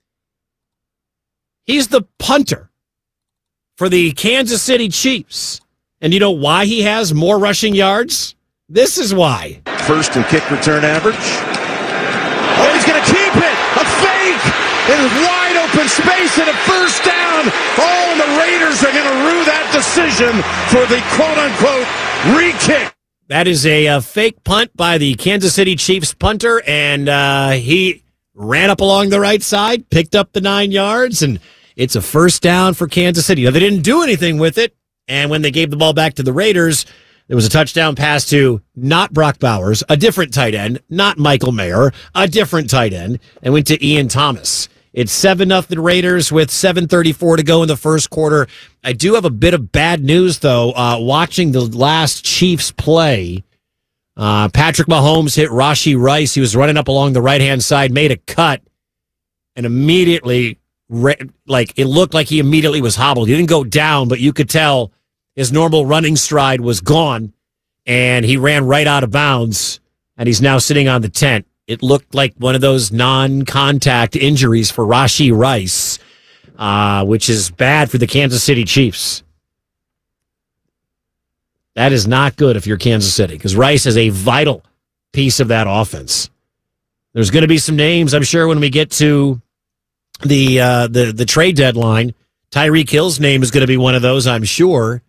He's the punter for the Kansas City Chiefs. And you know why he has more rushing yards? This is why. First and kick return average. Oh, he's going to keep it. A fake in wide open space and a first down. Oh, and the Raiders are going to rue that decision for the quote-unquote re-kick. That is a, a fake punt by the Kansas City Chiefs punter, and uh, he ran up along the right side, picked up the nine yards, and it's a first down for Kansas City. Now, they didn't do anything with it, and when they gave the ball back to the Raiders, there was a touchdown pass to not Brock Bowers, a different tight end, not Michael Mayer, a different tight end, and went to Ian Thomas. It's seven nothing Raiders with seven thirty-four to go in the first quarter. I do have a bit of bad news, though. Uh, watching the last Chiefs play, uh, Patrick Mahomes hit Rashee Rice. He was running up along the right-hand side, made a cut, and immediately, like, it looked like he immediately was hobbled. He didn't go down, but you could tell his normal running stride was gone, and he ran right out of bounds, and he's now sitting on the tent. It looked like one of those non-contact injuries for Rashee Rice, uh, which is bad for the Kansas City Chiefs. That is not good if you're Kansas City, because Rice is a vital piece of that offense. There's going to be some names, I'm sure, when we get to the uh, the the trade deadline. Tyreek Hill's name is going to be one of those, I'm sure.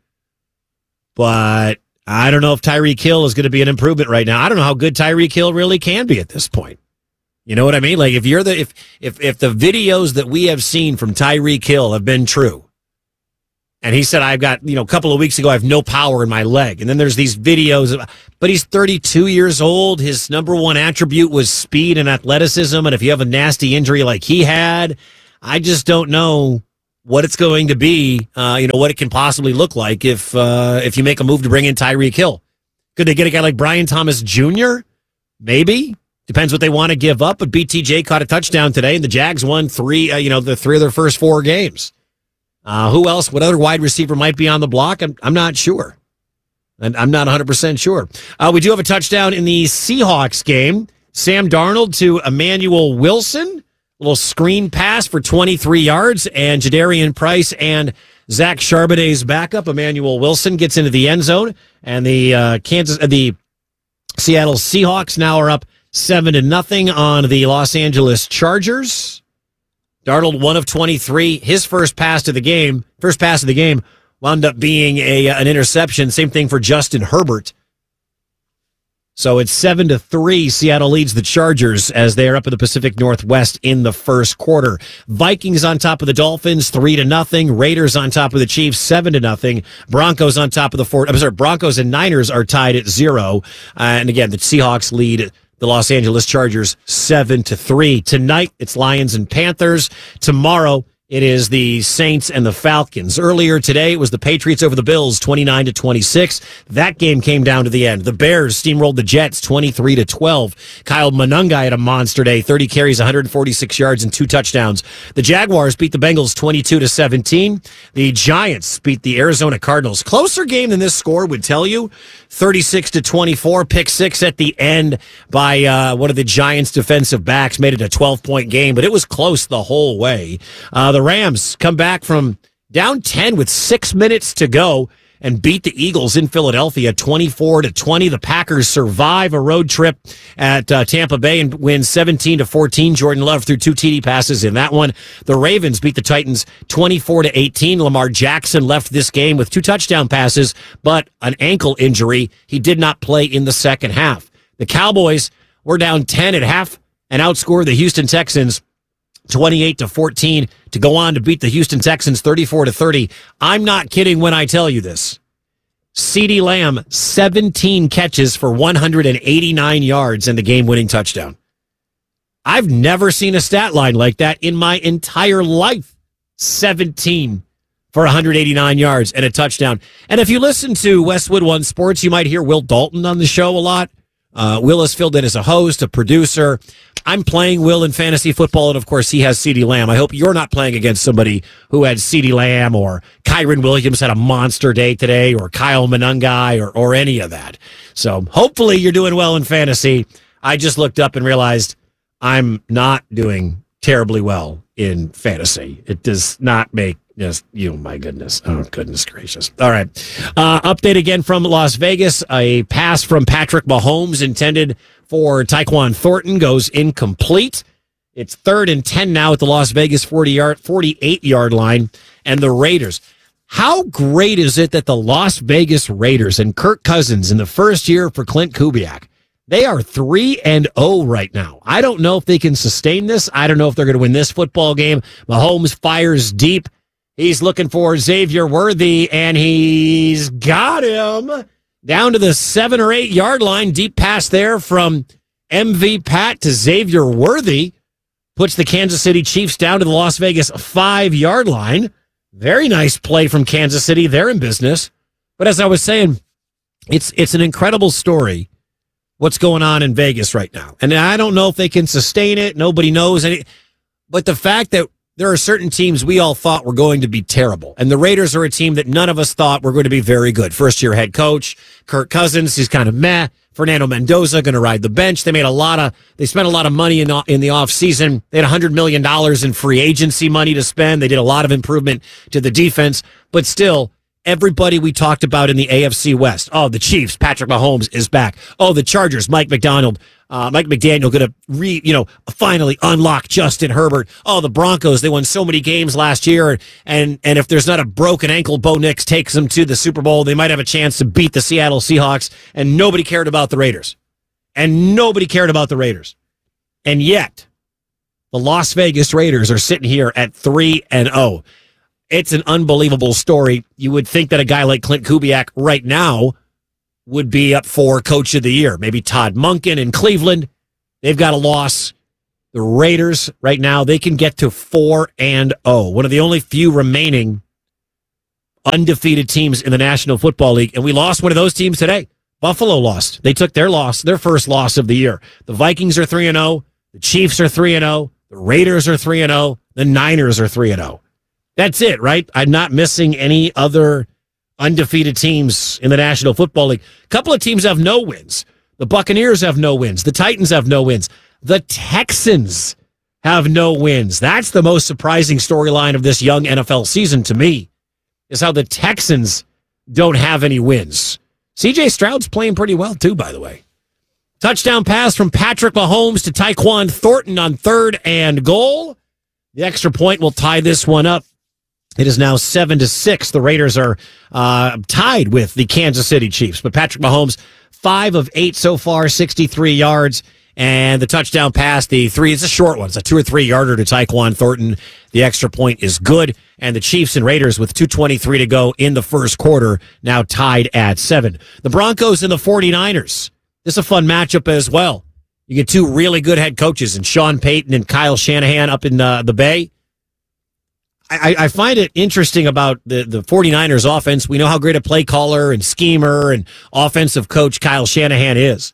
But I don't know if Tyreek Hill is going to be an improvement right now. I don't know how good Tyreek Hill really can be at this point. You know what I mean? Like, if you're the if if if the videos that we have seen from Tyreek Hill have been true, and he said, I've got, you know, a couple of weeks ago, I have no power in my leg. And then there's these videos, of, but he's thirty-two years old. His number one attribute was speed and athleticism. And if you have a nasty injury like he had, I just don't know what it's going to be, uh, you know, what it can possibly look like if uh, if you make a move to bring in Tyreek Hill. Could they get a guy like Brian Thomas Junior? Maybe. Depends what they want to give up. But B T J caught a touchdown today, and the Jags won three, uh, you know, the three of their first four games. Uh, who else? What other wide receiver might be on the block? I'm, I'm not sure. And I'm not one hundred percent sure. Uh, we do have a touchdown in the Seahawks game. Sam Darnold to Emmanuel Wilson. A little screen pass for twenty-three yards. And Jadarian Price and Zach Charbonnet's backup, Emmanuel Wilson, gets into the end zone. And the uh, Kansas, uh, the Seattle Seahawks now are up seven to nothing on the Los Angeles Chargers. Darnold, one of twenty-three. His first pass to the game, first pass of the game, wound up being a an interception. Same thing for Justin Herbert. So it's seven to three. Seattle leads the Chargers as they are up in the Pacific Northwest in the first quarter. Vikings on top of the Dolphins, three to nothing. Raiders on top of the Chiefs, seven to nothing. Broncos on top of the four. I'm sorry, Broncos and Niners are tied at zero. Uh, and again, the Seahawks lead the Los Angeles Chargers seven to three. Tonight, it's Lions and Panthers. Tomorrow, it is the Saints and the Falcons. Earlier today, it was the Patriots over the Bills, twenty-nine to twenty-six. That game came down to the end. The Bears steamrolled the Jets, twenty-three to twelve. Kyle Monangai had a monster day, thirty carries, one hundred forty-six yards, and two touchdowns. The Jaguars beat the Bengals twenty-two to seventeen. The Giants beat the Arizona Cardinals. Closer game than this score would tell you. thirty-six to twenty-four, pick six at the end by uh, one of the Giants' defensive backs. Made it a twelve-point game, but it was close the whole way. Uh, the Rams come back from down ten with six minutes to go and beat the Eagles in Philadelphia twenty-four to twenty. The Packers survive a road trip at uh, Tampa Bay and win seventeen to fourteen. Jordan Love threw two T D passes in that one. The Ravens beat the Titans twenty-four to eighteen. Lamar Jackson left this game with two touchdown passes, but an ankle injury. He did not play in the second half. The Cowboys were down ten at half and outscored the Houston Texans twenty-eight to fourteen to go on to beat the Houston Texans thirty-four to thirty. I'm not kidding when I tell you this. CeeDee Lamb, seventeen catches for one hundred eighty-nine yards and the game-winning touchdown. I've never seen a stat line like that in my entire life. seventeen for one hundred eighty-nine yards and a touchdown. And if you listen to Westwood One Sports, you might hear Will Dalton on the show a lot. Uh, Will has filled in as a host, a producer. I'm playing Will in fantasy football, and of course, he has CeeDee Lamb. I hope you're not playing against somebody who had CeeDee Lamb or Kyron Williams had a monster day today or Kyle Monangai or, or any of that. So hopefully you're doing well in fantasy. I just looked up and realized I'm not doing terribly well in fantasy. It does not make Yes, you, my goodness. Oh, goodness gracious. All right. Uh, update again from Las Vegas. A pass from Patrick Mahomes intended for Tyquan Thornton goes incomplete. It's third and ten now at the Las Vegas forty-yard, forty-eight-yard line. And the Raiders. How great is it that the Las Vegas Raiders and Kirk Cousins in the first year for Clint Kubiak, they are three and oh right now. I don't know if they can sustain this. I don't know if they're going to win this football game. Mahomes fires deep. He's looking for Xavier Worthy, and he's got him down to the seven or eight yard line. Deep pass there from M V Pat to Xavier Worthy. Puts the Kansas City Chiefs down to the Las Vegas five yard line. Very nice play from Kansas City. They're in business. But as I was saying, it's it's an incredible story what's going on in Vegas right now. And I don't know if they can sustain it. Nobody knows any. But the fact that there are certain teams we all thought were going to be terrible, and the Raiders are a team that none of us thought were going to be very good. First-year head coach, Kirk Cousins, he's kind of meh. Fernando Mendoza going to ride the bench. They made a lot of, they spent a lot of money in, in the offseason. They had one hundred million dollars in free agency money to spend. They did a lot of improvement to the defense, but still, everybody we talked about in the A F C West. Oh, the Chiefs, Patrick Mahomes is back. Oh, the Chargers, Mike McDonald, uh, Mike McDaniel going to re, you know, finally unlock Justin Herbert. Oh, the Broncos, they won so many games last year, and and if there's not a broken ankle, Bo Nix takes them to the Super Bowl. They might have a chance to beat the Seattle Seahawks, and nobody cared about the Raiders. And nobody cared about the Raiders. And yet, the Las Vegas Raiders are sitting here at three and oh. It's an unbelievable story. You would think that a guy like Clint Kubiak right now would be up for Coach of the Year. Maybe Todd Monken in Cleveland. They've got a loss. The Raiders right now, they can get to four and oh. One of the only few remaining undefeated teams in the National Football League. And we lost one of those teams today. Buffalo lost. They took their loss, their first loss of the year. The Vikings are three and oh. The Chiefs are three and oh. The Raiders are three and oh. The Niners are three and oh. That's it, right? I'm not missing any other undefeated teams in the National Football League. A couple of teams have no wins. The Buccaneers have no wins. The Titans have no wins. The Texans have no wins. That's the most surprising storyline of this young N F L season to me, is how the Texans don't have any wins. C J Stroud's playing pretty well, too, by the way. Touchdown pass from Patrick Mahomes to Tyquan Thornton on third and goal. The extra point will tie this one up. It is now seven to six. The Raiders are uh, tied with the Kansas City Chiefs. But Patrick Mahomes, five of eight so far, sixty-three yards. And the touchdown pass, the three, it's a short one. It's a two or three yarder to Tyquan Thornton. The extra point is good. And the Chiefs and Raiders with two twenty-three to go in the first quarter, now tied at seven. The Broncos and the forty-niners. This is a fun matchup as well. You get two really good head coaches in Sean Payton and Kyle Shanahan up in uh, the Bay. I, I find it interesting about the, the forty-niners offense. We know how great a play caller and schemer and offensive coach Kyle Shanahan is.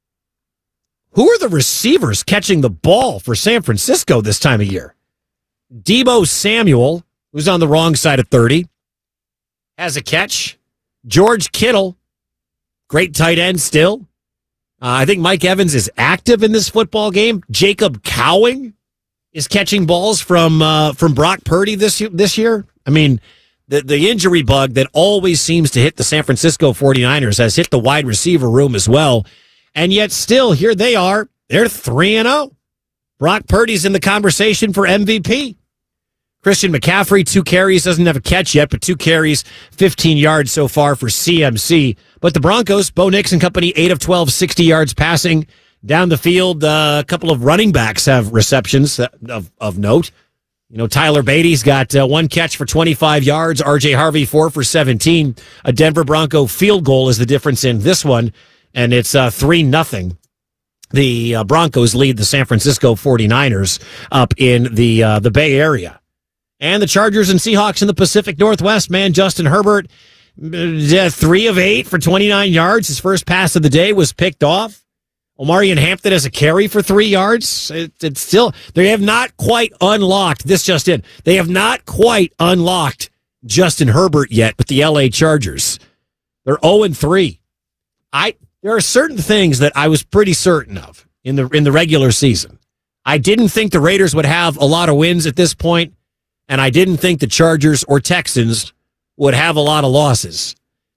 Who are the receivers catching the ball for San Francisco this time of year? Deebo Samuel, who's on the wrong side of thirty, has a catch. George Kittle, great tight end still. Uh, I think Mike Evans is active in this football game. Jacob Cowing is catching balls from uh, from Brock Purdy this this year. I mean, the, the injury bug that always seems to hit the San Francisco forty-niners has hit the wide receiver room as well. And yet still, here they are. They're three and oh. Brock Purdy's in the conversation for M V P. Christian McCaffrey, two carries, doesn't have a catch yet, but two carries, fifteen yards so far for C M C. But the Broncos, Bo Nix and company, eight of twelve, sixty yards passing. Down the field, uh, a couple of running backs have receptions of, of note. You know, Tyler Beatty's got uh, one catch for twenty-five yards. R J Harvey, four for seventeen. A Denver Bronco field goal is the difference in this one, and it's uh, three nothing. The uh, Broncos lead the San Francisco forty-niners up in the uh, the Bay Area. And the Chargers and Seahawks in the Pacific Northwest, man, Justin Herbert, uh, three of eight for twenty-nine yards. His first pass of the day was picked off. Omarion Hampton has a carry for three yards. It, it's still, they have not quite unlocked, this just in, they have not quite unlocked Justin Herbert yet with the L A Chargers. They're oh and three. I, there are certain things that I was pretty certain of in the, in the regular season. I didn't think the Raiders would have a lot of wins at this point, and I didn't think the Chargers or Texans would have a lot of losses.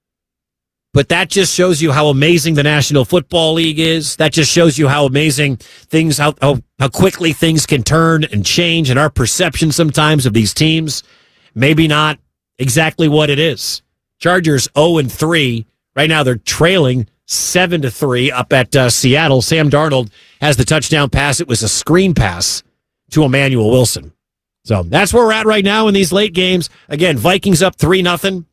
But that just shows you how amazing the National Football League is. That just shows you how amazing things, how, how, how quickly things can turn and change, and our perception sometimes of these teams, maybe not exactly what it is. Chargers oh and three. Right now they're trailing seven to three up at uh, Seattle. Sam Darnold has the touchdown pass. It was a screen pass to Emmanuel Wilson. So that's where we're at right now in these late games. Again, Vikings up three nothing.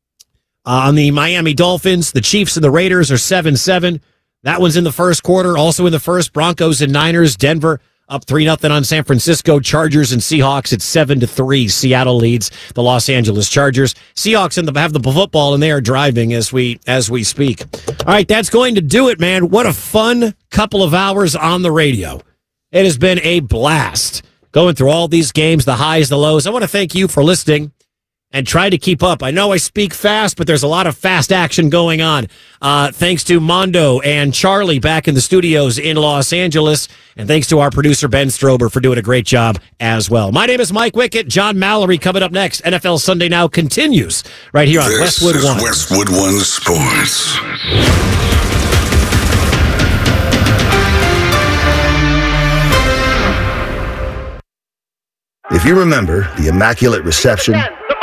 Uh, on the Miami Dolphins, the Chiefs and the Raiders are seven seven. That one's in the first quarter. Also in the first, Broncos and Niners. Denver up three nothing on San Francisco. Chargers and Seahawks at seven to three. Seattle leads the Los Angeles Chargers. Seahawks in the, have the football, and they are driving as we as we speak. All right, that's going to do it, man. What a fun couple of hours on the radio. It has been a blast. going through all these games, the highs, the lows. I want to thank you for listening and try to keep up. I know I speak fast, but there's a lot of fast action going on. Uh, thanks to Mondo and Charlie back in the studios in Los Angeles. And thanks to our producer, Ben Strober, for doing a great job as well. My name is Mike Wickett. John Mallory coming up next. N F L Sunday Now continues right here on this Westwood is One. Westwood One Sports. If you remember the Immaculate Reception,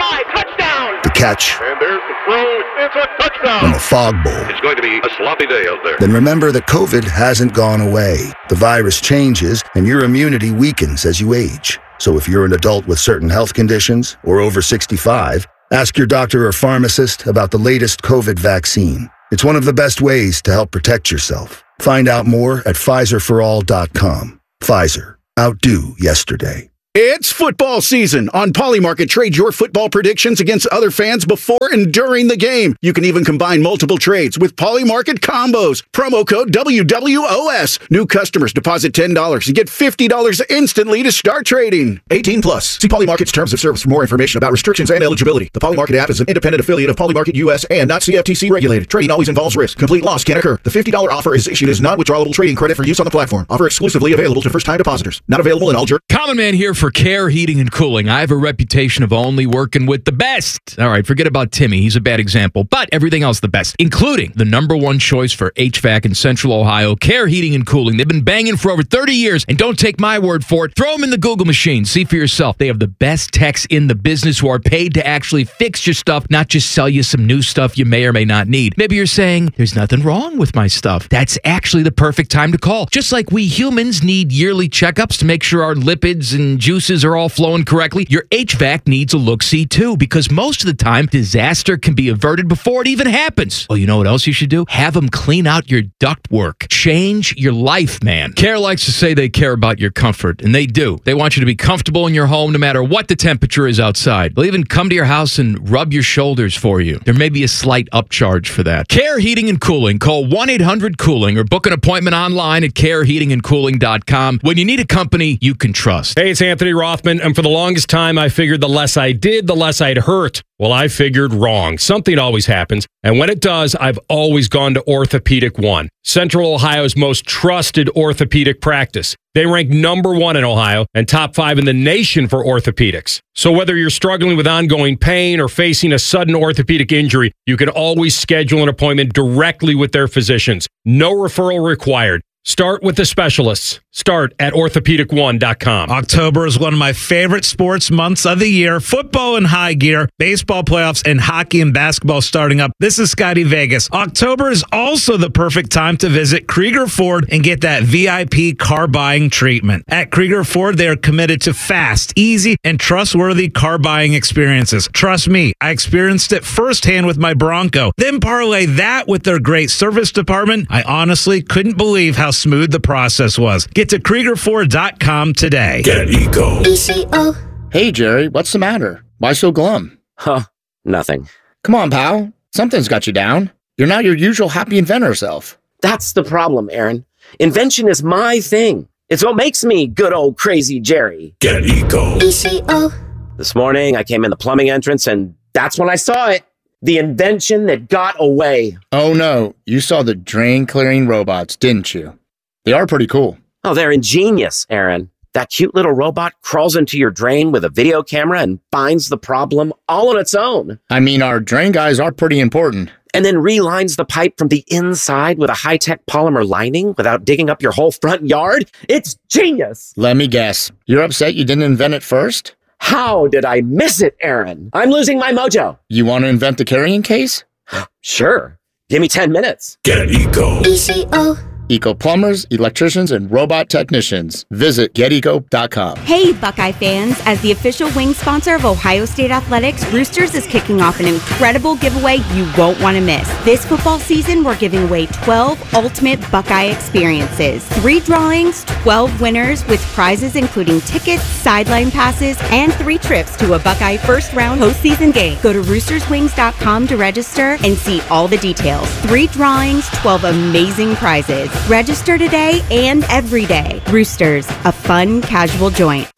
the catch, And there's the throw. It's a touchdown. and the Fog Bowl, It's going to be a sloppy day out there. then remember that COVID hasn't gone away. The virus changes, and your immunity weakens as you age. So if you're an adult with certain health conditions or over sixty-five, ask your doctor or pharmacist about the latest COVID vaccine. It's one of the best ways to help protect yourself. Find out more at Pfizer for all dot com. Pfizer. Outdo yesterday. It's football season. On Polymarket, trade your football predictions against other fans before and during the game. You can even combine multiple trades with Polymarket combos. Promo code W W O S. New customers deposit ten dollars and get fifty dollars instantly to start trading. eighteen plus. See Polymarket's terms of service for more information about restrictions and eligibility. The Polymarket app is an independent affiliate of Polymarket U S and not C F T C regulated. Trading always involves risk. Complete loss can occur. The fifty dollars offer is issued as non-withdrawable trading credit for use on the platform. Offer exclusively available to first-time depositors. Not available in all jurisdictions. Common Man here for Care Heating and Cooling. I have a reputation of only working with the best. All right, forget about Timmy. He's a bad example, but everything else the best, including the number one choice for H V A C in Central Ohio, Care Heating and Cooling. They've been banging for over thirty years, and don't take my word for it. Throw them in the Google machine. See for yourself. They have the best techs in the business who are paid to actually fix your stuff, not just sell you some new stuff you may or may not need. Maybe you're saying, there's nothing wrong with my stuff. That's actually the perfect time to call. Just like we humans need yearly checkups to make sure our lipids and juices are all flowing correctly, your H V A C needs a look-see too, because most of the time, disaster can be averted before it even happens. Well, you know what else you should do? Have them clean out your ductwork. Change your life, man. Care likes to say they care about your comfort, and they do. They want you to be comfortable in your home no matter what the temperature is outside. They'll even come to your house and rub your shoulders for you. There may be a slight upcharge for that. Care Heating and Cooling. Call one eight hundred cooling or book an appointment online at care heating and cooling dot com when you need a company you can trust. Hey, it's Anthony Rothman, and for the longest time, I figured the less I did, the less I'd hurt. Well, I figured wrong. Something always happens, and when it does, I've always gone to Orthopedic One, Central Ohio's most trusted orthopedic practice. They rank number one in Ohio and top five in the nation for orthopedics. So whether you're struggling with ongoing pain or facing a sudden orthopedic injury, you can always schedule an appointment directly with their physicians. No referral required. Start with the specialists. Start at orthopedic one dot com. October is one of my favorite sports months of the year. Football in high gear, baseball playoffs, and hockey and basketball starting up. This is Scotty Vegas. October is also the perfect time to visit Krieger Ford and get that V I P car buying treatment. At Krieger Ford, they are committed to fast, easy, and trustworthy car buying experiences. Trust me, I experienced it firsthand with my Bronco. Then parlay that with their great service department. I honestly couldn't believe how smooth the process was. Get to Krieger Ford dot com today. Get Eco. E C O. Hey, Jerry, what's the matter? Why so glum? Huh, nothing. Come on, pal. Something's got you down. You're not your usual happy inventor self. That's the problem, Aaron. Invention is my thing. It's what makes me good old crazy Jerry. Get Eco. E C O. This morning, I came in the plumbing entrance, and that's when I saw it. The invention that got away. Oh, no. You saw the drain clearing robots, didn't you? They are pretty cool. Oh, they're ingenious, Aaron. That cute little robot crawls into your drain with a video camera and finds the problem all on its own. I mean, our drain guys are pretty important. And then relines the pipe from the inside with a high-tech polymer lining without digging up your whole front yard. It's genius. Let me guess. You're upset you didn't invent it first? How did I miss it, Aaron? I'm losing my mojo. You want to invent the carrying case? Sure. Give me ten minutes. Get Eco. E C O. Eco plumbers, electricians, and robot technicians. Visit get eco dot com. Hey, Buckeye fans. As the official wing sponsor of Ohio State Athletics, Roosters is kicking off an incredible giveaway you won't want to miss. This football season, we're giving away twelve ultimate Buckeye experiences. Three drawings, twelve winners, with prizes including tickets, sideline passes, and three trips to a Buckeye first-round postseason game. Go to roosters wings dot com to register and see all the details. Three drawings, twelve amazing prizes. Register today and every day. Roosters, a fun, casual joint.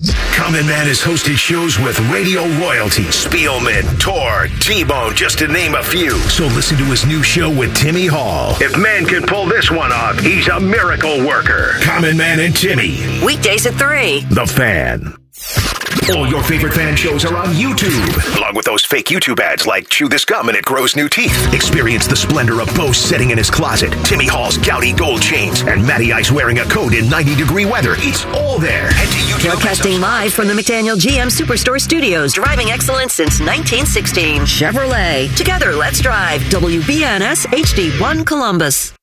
Common Man has hosted shows with radio royalty, Spielman, Tor, T-Bone, just to name a few. So listen to his new show with Timmy Hall. If man can pull this one off, he's a miracle worker. Common Man and Timmy. Weekdays at three. The Fan. All your favorite fan shows are on YouTube, along with those fake YouTube ads like Chew This Gum and It Grows New Teeth. Experience the splendor of Bo sitting in his closet, Timmy Hall's gouty gold chains, and Matty Ice wearing a coat in ninety degree weather. It's all there. Head to YouTube. Broadcasting live from the McDaniel G M Superstore Studios, driving excellence since nineteen sixteen. Chevrolet. Together, let's drive. W B N S H D one Columbus.